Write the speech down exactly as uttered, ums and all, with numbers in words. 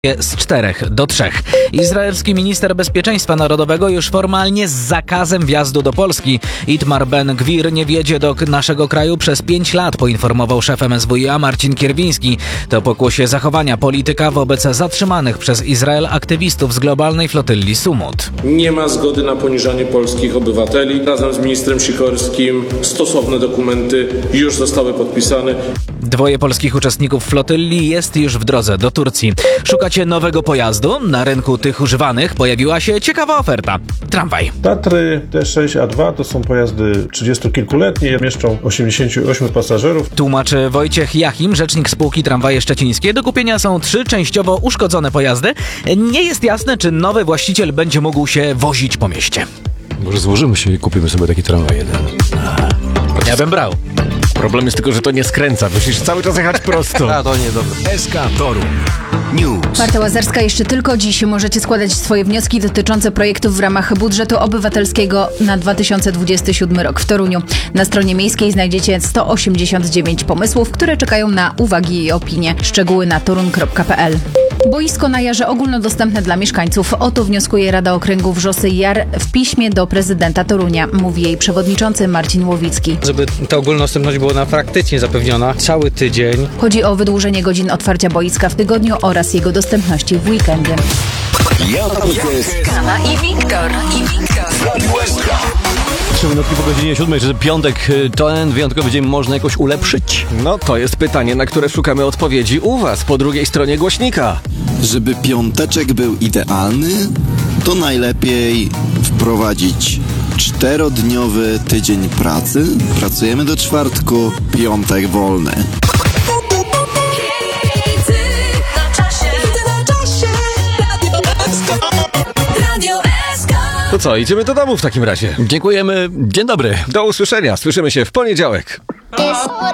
z czterech do trzech. Izraelski minister bezpieczeństwa narodowego już formalnie z zakazem wjazdu do Polski. Itmar Ben-Gwir nie wjedzie do naszego kraju przez pięć lat, poinformował szef M S W iA Marcin Kierwiński. To pokłosie zachowania polityka wobec zatrzymanych przez Izrael aktywistów z globalnej flotylli Sumut. Nie ma zgody na poniżanie polskich obywateli. Razem z ministrem Sikorskim stosowne dokumenty już zostały podpisane. Dwoje polskich uczestników flotylli jest już w drodze do Turcji. Szukacie nowego pojazdu? Na rynku tych używanych pojawiła się ciekawa oferta. Tramwaj. Tatry T sześć A dwa to są pojazdy trzydziestokilkuletnie, mieszczą osiemdziesięciu ośmiu pasażerów. Tłumaczy Wojciech Jachim, rzecznik spółki Tramwaje Szczecińskie. Do kupienia są trzy częściowo uszkodzone pojazdy. Nie jest jasne, czy nowy właściciel będzie mógł się wozić po mieście. Może złożymy się i kupimy sobie taki tramwaj jeden. Ja bym brał. Problem jest tylko, że to nie skręca. Musisz cały czas jechać prosto. A, to niedobre. S K Toruń News. Marta Łazarska, jeszcze tylko dziś możecie składać swoje wnioski dotyczące projektów w ramach budżetu obywatelskiego na dwa tysiące dwudziesty siódmy rok w Toruniu. Na stronie miejskiej znajdziecie sto osiemdziesiąt dziewięć pomysłów, które czekają na uwagi i opinie. Szczegóły na toruń kropka p l. Boisko na Jarze ogólnodostępne dla mieszkańców. O to wnioskuje Rada Okręgu Wrzosy Jar w piśmie do prezydenta Torunia, mówi jej przewodniczący Marcin Łowicki. Żeby ta ogólnodostępność była praktycznie zapewniona cały tydzień. Chodzi o wydłużenie godzin otwarcia boiska w tygodniu oraz jego dostępności w weekendy. Kawa i Wiktor. I Wiktor. Trzy minutki po godzinie siódmej, czy piątek to ten wyjątkowy dzień można jakoś ulepszyć? No to jest pytanie, na które szukamy odpowiedzi u was, po drugiej stronie głośnika. Żeby piąteczek był idealny, to najlepiej wprowadzić czterodniowy tydzień pracy. Pracujemy do czwartku, piątek wolny. To co, idziemy do domu w takim razie. Dziękujemy. Dzień dobry. Do usłyszenia, słyszymy się w poniedziałek.